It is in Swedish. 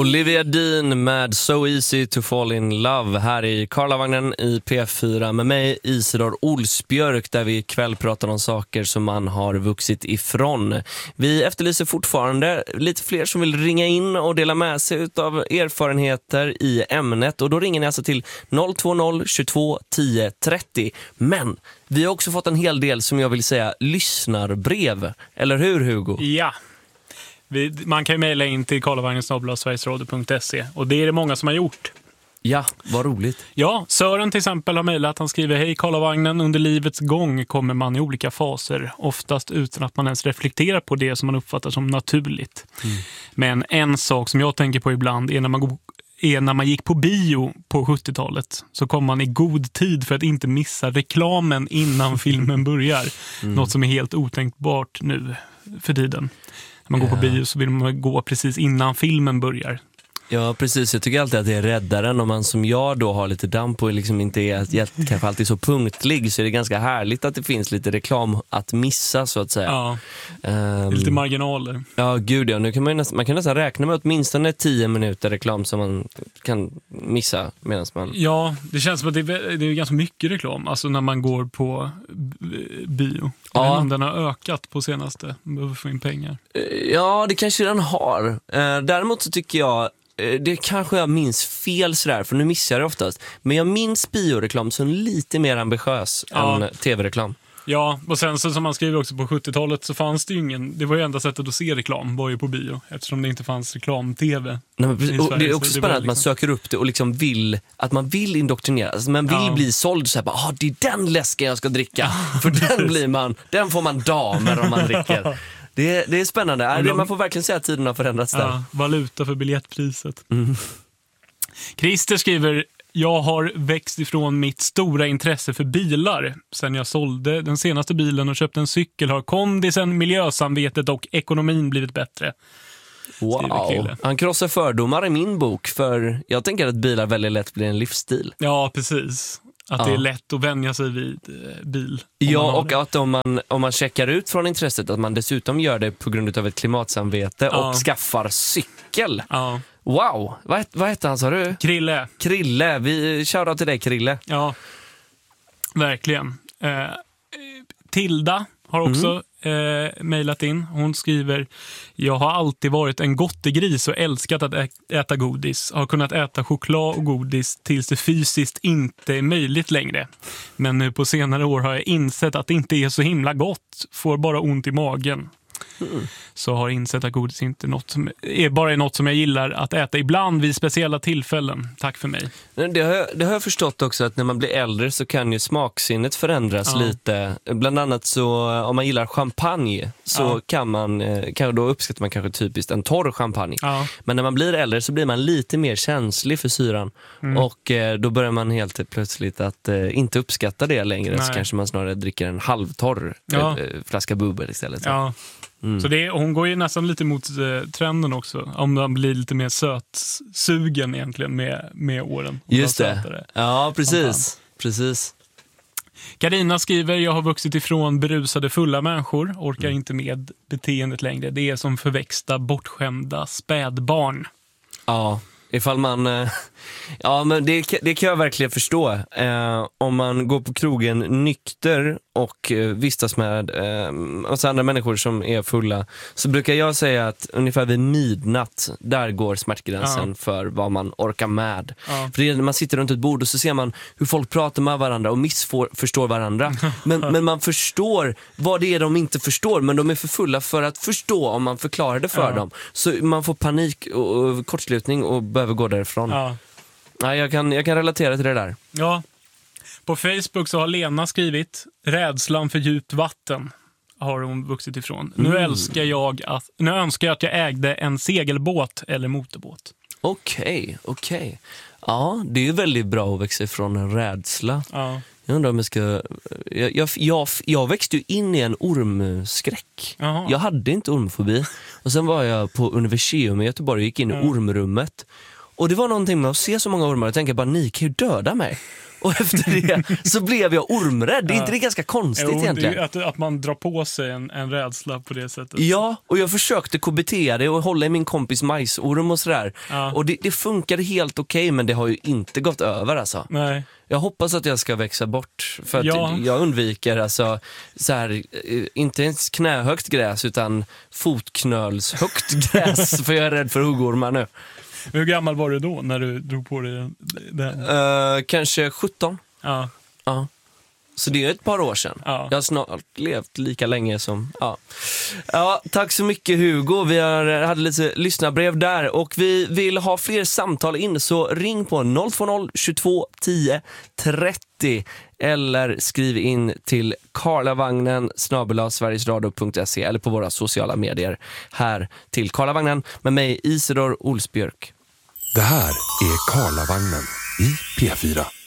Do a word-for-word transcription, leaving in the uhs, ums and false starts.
Olivia Dean med So Easy to Fall in Love här i Karlavagnen i P fyra med mig Isidor Olsbjörk, där vi ikväll pratar om saker som man har vuxit ifrån. Vi efterlyser fortfarande lite fler som vill ringa in och dela med sig av erfarenheter i ämnet, och då ringer ni alltså till noll två noll tjugotvå tio trettio. Men vi har också fått en hel del, som jag vill säga, lyssnarbrev. Eller hur, Hugo? Ja. Vi, man kan ju mejla in till karlavagnen snabel-a sverigesradio punkt se, och det är det många som har gjort. Ja, vad roligt. Ja, Sören till exempel har mejlat. Han skriver: hej Karlavagnen, under livets gång kommer man i olika faser, oftast utan att man ens reflekterar på det som man uppfattar som naturligt. Mm. Men en sak som jag tänker på ibland är när man går är när man gick på bio på sjuttiotalet, så kom man i god tid för att inte missa reklamen innan filmen börjar. Mm. Något som är helt otänkbart nu för tiden. När man går på bio så vill man gå precis innan filmen börjar. Ja, precis. Jag tycker alltid att det är räddaren om man som jag då har lite damp och liksom inte är kanske alltid så punktlig, så är det ganska härligt att det finns lite reklam att missa, så att säga. Ja, um, lite marginaler. Ja, gud ja. Nu kan man, nästan, man kan nästan räkna med åtminstone tio minuter reklam som man kan missa medan man... Ja, det känns som att det är, det är ganska mycket reklam, alltså när man går på bio. Jag vet inte om den har ökat på senaste, man behöver få in pengar. Ja, det kanske den har. Däremot så tycker jag, det kanske jag minns fel sådär, för nu missar jag det oftast. Men jag minns bioreklam som lite mer ambitiös ja. än tv-reklam. Ja, och sen så, som man skriver också, på sjuttiotalet så fanns det ju ingen, det var ju enda sättet att se reklam var ju på bio, eftersom det inte fanns reklam-tv. Nej, men, och det är också spännande att man liksom söker upp det och liksom vill, att man vill indoktrinera, alltså man vill ja. bli såld så här, bara, ah, det är den läsken jag ska dricka, för den blir man, den får man damer om man dricker. Det är, det är spännande. Är det, man får verkligen säga att tiden har förändrats där. Ja, valuta för biljettpriset. Mm. Christer skriver: jag har växt ifrån mitt stora intresse för bilar. Sen jag sålde den senaste bilen och köpte en cykel har kondisen, miljösamvetet och ekonomin blivit bättre. Wow, han krossar fördomar i min bok, för jag tänker att bilar väldigt lätt blir en livsstil. Ja, precis. Att ja. det är lätt att vänja sig vid eh, bil. Ja, och att om man, om man checkar ut från intresset, att man dessutom gör det på grund av ett klimatsamvete ja. och skaffar cykel. Ja. Wow, vad, vad heter han, sa du? Krille. Krille, vi shoutout till dig, Krille. Ja, verkligen. Eh, Tilda har också mm. eh, mejlat in. Hon skriver: jag har alltid varit en gottegris och älskat att ä- äta godis. Har kunnat äta choklad och godis tills det fysiskt inte är möjligt längre. Men nu på senare år har jag insett att det inte är så himla gott. Får bara ont i magen. Mm. Så har insett att godis inte något som, är bara något som jag gillar att äta ibland vid speciella tillfällen. Tack för mig. Det har, jag, det har jag förstått också, att när man blir äldre så kan ju smaksinnet förändras ja. lite. Bland annat så om man gillar champagne så ja. kan man kan, då uppskattar man kanske typiskt en torr champagne. Ja. Men när man blir äldre så blir man lite mer känslig för syran mm. och eh, då börjar man helt plötsligt att eh, inte uppskatta det längre. Nej. Så kanske man snarare dricker en halvtorr ja. eh, flaska bubbel istället. Så. Ja. Mm. Så det är, hon går ju nästan lite mot eh, trenden också. Om man blir lite mer sötsugen egentligen med, med åren. Just det. Ja, precis. precis. Carina skriver: jag har vuxit ifrån berusade fulla människor. Orkar mm. inte med beteendet längre. Det är som förväxta, bortskämda spädbarn. Ja, ifall man... Ja, men det, det kan jag verkligen förstå. Eh, om man går på krogen nykter och eh, vistas med eh, alltså andra människor som är fulla, så brukar jag säga att ungefär vid midnatt, där går smärtgränsen ja. för vad man orkar med. Ja. För det är när man sitter runt ett bord och så ser man hur folk pratar med varandra och missförstår varandra. men, men man förstår vad det är de inte förstår, men de är för fulla för att förstå om man förklarar det för ja. dem. Så man får panik och, och kortslutning och behöver gå därifrån. Ja. Nej, jag kan, jag kan relatera till det där. Ja. På Facebook så har Lena skrivit: rädslan för djupt vatten har hon vuxit ifrån. Mm. Nu älskar jag att, nu önskar jag att jag ägde en segelbåt eller motorbåt. Okej, okay, okej. Okay. Ja, det är ju väldigt bra att växa ifrån en rädsla. Ja. Jag undrar om jag ska... Jag, jag, jag, jag växte ju in i en ormskräck. Aha. Jag hade inte ormfobi. Och sen var jag på Universium i Göteborg och gick in i mm. ormrummet. Och det var någonting med att se så många ormar och tänka bara, ni kan ju döda mig. Och efter det så blev jag ormrädd. Det är inte det ganska konstigt Jo, egentligen? det, att, att man drar på sig en, en rädsla på det sättet. Ja, och jag försökte K B T det och hålla i min kompis majsorm och sådär. Ja. Och det, det funkade helt okej, men det har ju inte gått över alltså. Nej. Jag hoppas att jag ska växa bort. För att Ja. jag undviker alltså så här, eh, inte ens knähögt gräs utan fotknölshögt gräs. För jag är rädd för huggormar nu. Hur gammal var du då när du drog på dig den? den? Uh, kanske sjutton. Ja. Ja. Så det är ett par år sedan. Ja. Jag har snart levt lika länge som... Ja. Ja, tack så mycket Hugo. Vi har, hade lite lyssnarbrev där. Och vi vill ha fler samtal in, så ring på noll två noll tjugotvå tio trettio. Eller skriv in till karlavagnen snabel-a sverigesradio punkt se eller på våra sociala medier här till Karlavagnen med mig Isidor Olsbjörk. Det här är Karlavagnen i P fyra.